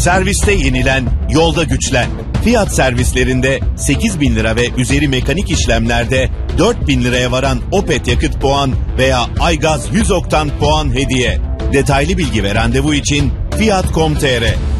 Serviste yenilen, yolda güçlen. Fiyat servislerinde 8.000 lira ve üzeri mekanik işlemlerde 4.000 liraya varan Opet yakıt puan veya Aygaz 100 oktan puan hediye. Detaylı bilgi ve randevu için Fiat.com.tr